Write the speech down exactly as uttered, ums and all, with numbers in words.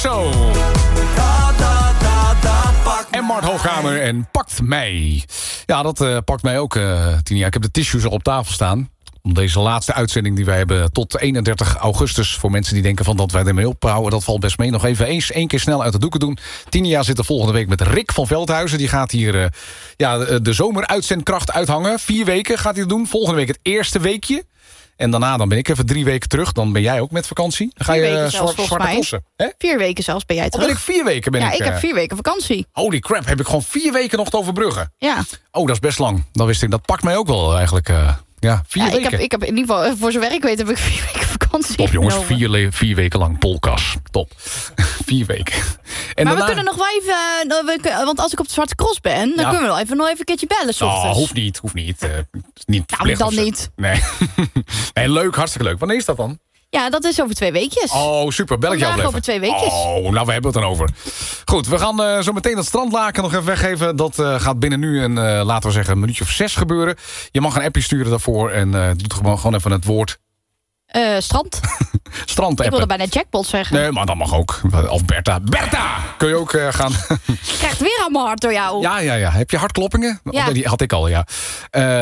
Calypso. En Mart Hoogkamer en Pakt Mij. Ja, dat uh, pakt mij ook, uh, Tinia. Ik heb de tissues al op tafel staan. Om deze laatste uitzending die wij hebben tot eenendertig augustus... voor mensen die denken van dat wij ermee ophouden... dat valt best mee. Nog even eens één keer snel uit de doeken doen. Tinia zit er volgende week met Rick van Veldhuizen. Die gaat hier uh, ja, de, de zomeruitzendkracht uithangen. Vier weken gaat hij het doen. Volgende week het eerste weekje. En daarna dan ben ik even drie weken terug. Dan ben jij ook met vakantie. Dan ga je uh, zwart, zwarte crossen. Vier weken zelfs ben jij terug. Oh, ben ik vier weken ben ja, ik. ik uh, heb vier weken vakantie. Holy crap, heb ik gewoon vier weken nog te overbruggen. Ja. Oh, dat is best lang. Dan wist ik, dat pakt mij ook wel eigenlijk... Uh, Ja, vier ja, weken. Ik heb, ik heb in ieder geval, voor zover ik weet, heb ik vier weken vakantie. Top jongens, vier, le- vier weken lang polkas. Top. vier weken. En maar daarna... we kunnen nog wel even, uh, we kunnen, want als ik op de Zwarte Cross ben, dan ja. kunnen we wel even, nog even een keertje bellen. 's ochtends. Oh, hoeft niet, hoeft niet. Uh, niet nou, dan niet. Nee. nee, leuk, hartstikke leuk. Wanneer is dat dan? Ja, dat is over twee weekjes. Oh, super. Bel ik jou even. over twee weekjes. Oh, nou, we hebben het dan over. Goed, we gaan uh, zo meteen dat strandlaken nog even weggeven. Dat uh, gaat binnen nu een, uh, laten we zeggen, een minuutje of zes gebeuren. Je mag een appje sturen daarvoor en uh, doe gewoon, gewoon even het woord... Uh, strand. Strand appen. Ik wilde bijna jackpot zeggen. Nee, maar dat mag ook. Of Bertha. Bertha! Kun je ook uh, gaan... Krijgt weer aan mijn hart door jou. Ja, ja, ja. Heb je hartkloppingen? Ja. Die had ik al, ja. Uh,